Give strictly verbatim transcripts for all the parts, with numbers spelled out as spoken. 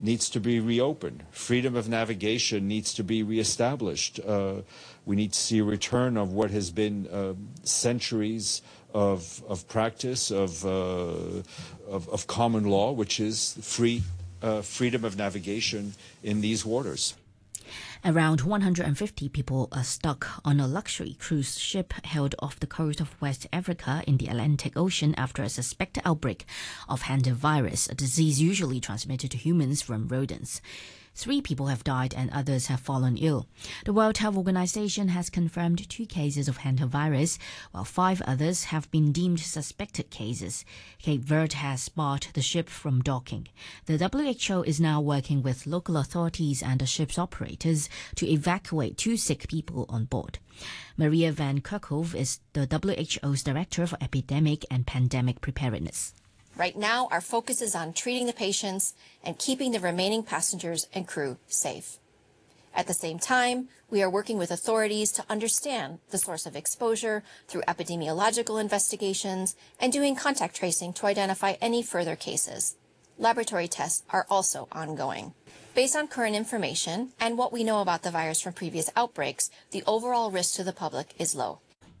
needs to be reopened. Freedom of navigation needs to be reestablished. Uh, we need to see a return of what has been uh, centuries of, of practice, of, uh, of, of common law, which is free uh, freedom of navigation in these waters. Around one hundred fifty people are stuck on a luxury cruise ship held off the coast of West Africa in the Atlantic Ocean after a suspected outbreak of hantavirus, a disease usually transmitted to humans from rodents. Three people have died and others have fallen ill. The World Health Organization has confirmed two cases of hantavirus, while five others have been deemed suspected cases. Cape Verde has barred the ship from docking. The W H O is now working with local authorities and the ship's operators to evacuate two sick people on board. Maria van Kerkhove is the W H O's Director for Epidemic and Pandemic Preparedness. Right now, our focus is on treating the patients and keeping the remaining passengers and crew safe. At the same time, we are working with authorities to understand the source of exposure through epidemiological investigations and doing contact tracing to identify any further cases. Laboratory tests are also ongoing. Based on current information and what we know about the virus from previous outbreaks, the overall risk to the public is low.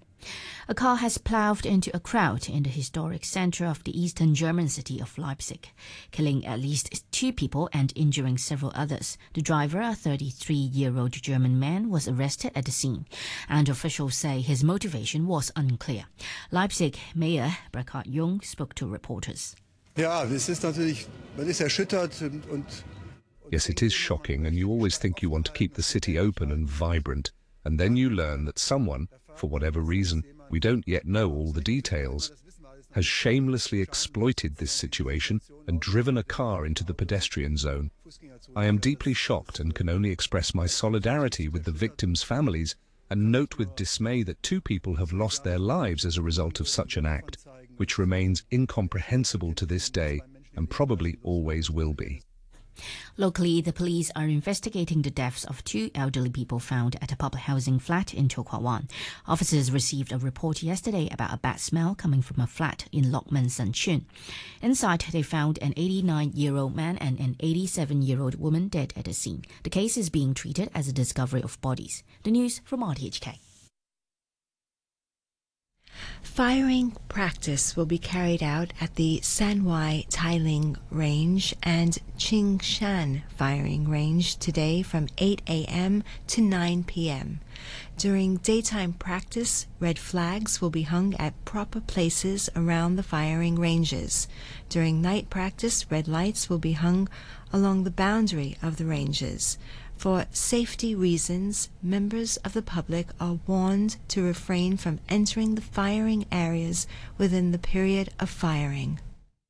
A car has ploughed into a crowd in the historic center of the eastern German city of Leipzig, killing at least two people and injuring several others. The driver, a thirty-three-year-old German man, was arrested at the scene, and officials say his motivation was unclear. Leipzig Mayor Burkhard Jung spoke to reporters. Ja, es ist natürlich, man ist erschüttert und Yes, it is shocking, and you always think you want to keep the city open and vibrant, and then you learn that someone, for whatever reason, we don't yet know all the details, has shamelessly exploited this situation and driven a car into the pedestrian zone. I am deeply shocked and can only express my solidarity with the victims' families and note with dismay that two people have lost their lives as a result of such an act, which remains incomprehensible to this day and probably always will be. Locally, the police are investigating the deaths of two elderly people found at a public housing flat in To Kwa Wan. Officers received a report yesterday about a bad smell coming from a flat in Lok Men San Chun. Inside, they found an eighty-nine-year-old man and an eighty-seven-year-old woman dead at the scene. The case is being treated as a discovery of bodies. The news from R T H K. Firing practice will be carried out at the Sanwai Tailing Range and Qingshan Firing Range today from eight a m to nine p m During daytime practice, red flags will be hung at proper places around the firing ranges. During night practice, red lights will be hung along the boundary of the ranges. For safety reasons, members of the public are warned to refrain from entering the firing areas within the period of firing.